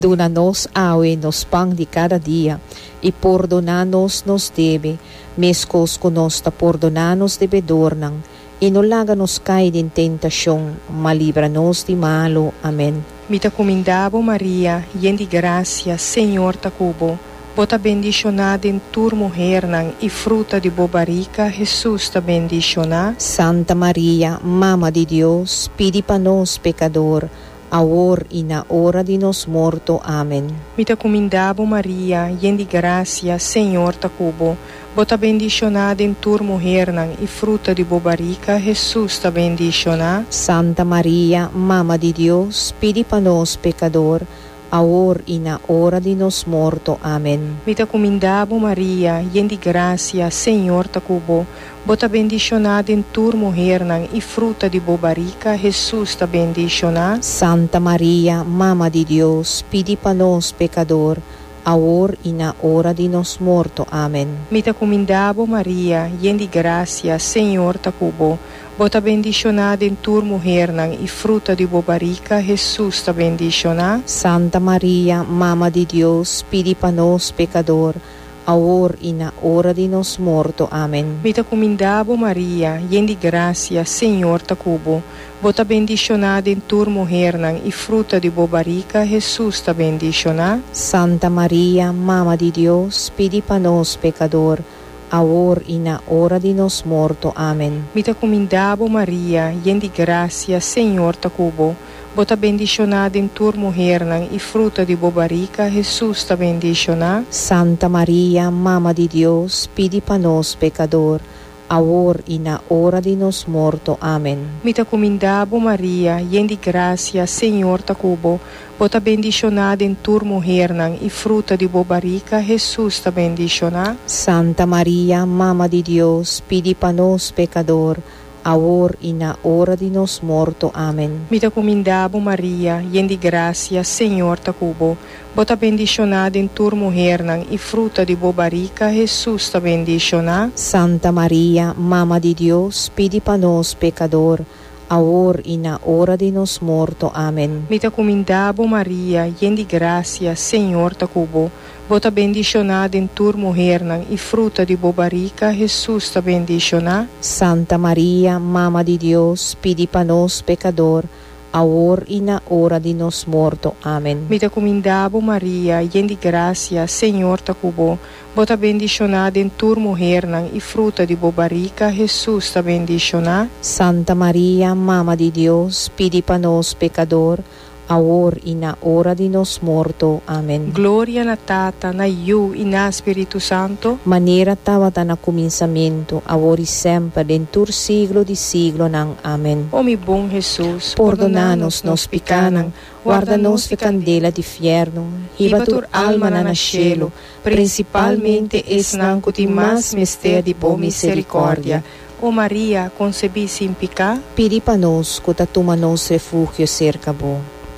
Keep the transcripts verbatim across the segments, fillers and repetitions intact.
Dona-nos aue nos pão de cada dia, e perdona-nos nos debe, mescos conosco perdona-nos debedornan, e não laga-nos cair em tentação, mas livra-nos de malo. Amém. Mita comindabo Maria, yen de gracia, Senhor ta cubo, bota bendicionada em tur mulher nan, e fruta de bobarica, Jesus ta bendicionada. Santa Maria, Mama de Deus, pedi para nós pecador, agora e na hora de nos morto. Amém. Mita comindabo Maria, yen de gracia, Senhor ta cubo, bota bendicionada em tur mulher nan, e fruta de bobarica, Jesus ta bendicionada. Santa Maria, Mama de Deus, pedi para nós pecador, agora e na hora de nos morto. Amém. Mita comindabo Maria, yen de gracia, Senhor ta cubo, bota bendicionada em tur mulher nan, e fruta de bobarica, Jesus ta bendicionada. Santa Maria, Mama de Deus, pedi para nós pecador, agora e na hora de nos morto. Amém. Mita comindabo Maria, yen de gracia, Senhor ta cubo, bota bendicionada em tur mulher nan, e fruta de bobarica, Jesus ta bendicionada. Santa Maria, Mama de Deus, pedi para nós pecador, agora e na hora de nos morto. Amém. Mita comindabo Maria, yen de gracia, Senhor ta cubo, bota bendicionada em tur mulher nan, e fruta de bobarica, Jesus ta bendicionada. Santa Maria, Mama de Deus, pedi para nós pecador, agora e na hora de nos morto. Amém. Mita comindabo Maria, yen de gracia, Senhor ta cubo, bota bendicionada em tur mulher nan, e fruta de bobarica, Jesus ta bendicionada. Santa Maria, Mama de Deus, pedi para nós pecador, agora e na hora de nos morto. Amém. Mita comindabo Maria, yen de gracia, Senhor ta cubo, bota bendicionada em tur mulher nan, e fruta de bobarica, Jesus ta bendicionada. Santa Maria, Mama de Deus, pedi para nós pecador, agora e na hora de nos morto. Amém. Mita comindabo Maria, yen de gracia, Senhor ta cubo, bota bendicionada em tur mulher nan, e fruta de bobarica, Jesus ta bendicionada. Santa Maria, Mama de Deus, pedi para nós pecador, agora e na hora de nos morto. Amém. Mita comindabo Maria, yen de gracia, Senhor ta cubo, bota bendicionada em tur mulher nan, e fruta de bobarica, Jesus ta bendicionada. Santa Maria, Mama de Deus, pedi para nós pecador, agora e na hora de nos morto. Amém. Mita comindabo Maria, yen de gracia, Senhor ta cubo, bota bendicionada em tur mulher nan, e fruta de bobarica, Jesus ta bendicionada. Santa Maria, Mama de Deus, pedi para nós pecador, agora e na hora de nos morto. Amém. Glória na Tata, na Iu e na Espírito Santo, maneira estava no começamento, agora e sempre, dentro do siglo de siglo. Não. Amém. Ó meu bom Jesus, perdona-nos nos pecados, guarda-nos da candela de inferno, riba tua alma na cielo, principalmente esnanco de mais mistério de boa misericórdia. Ó Maria, concebi sem pecado, pedi para nós, que toma nos refúgio cerca bom.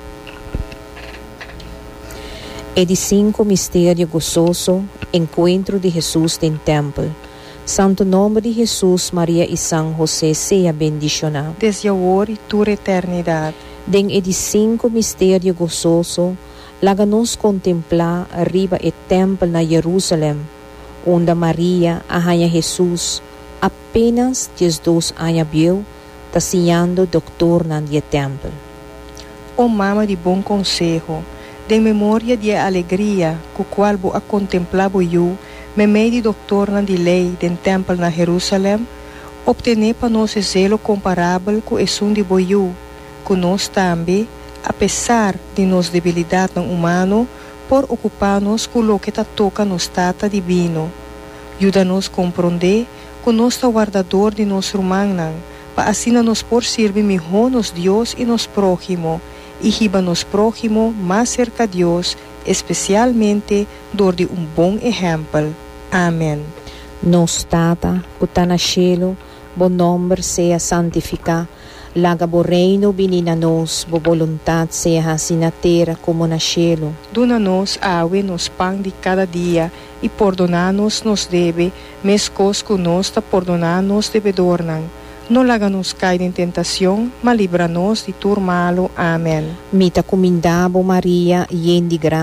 É de cinco mistério gozoso, encontro de Jesus em templo. Santo nome de Jesus, Maria e São José seja bendicionado. Desde agora e toda eternidade. Den é de cinco mistério gozoso, laga-nos contemplar arriba o templo na Jerusalém, onde Maria, a rainha Jesus, apenas dois anos viu, taciando doutor na dia templo. Ó mama de bom conselho, de memória de alegria, com qual vou a contemplar eu, me meio de doutor na de lei den templo na Jerusalém, obtener para nós zelo comparável com o som de boiú, que nós também, apesar de nos debilidade humano, por ocupar-nos com o que ta toca nos tata divino. Ajuda-nos a compreender que nós está guardador de nosso irmão, para assim nos por servir melhor nos Deus e nos próximo, e riba nos próximo mais cerca de Deus, especialmente dor de um bom exemplo. Amém. Nos tata, que está na cielo, bom nome seja santificado, laga bo reino vinina nos, bo vontade seja assim na terra como na cielo. Dona-nos aue nos pão de cada dia, e perdona-nos nos deve, mescos que nós ta perdonar nos devedornan, No laga-nos cair em tentação, mas livra-nos de tudo malo. Amém. Mita comindabo Maria, yen di gracia.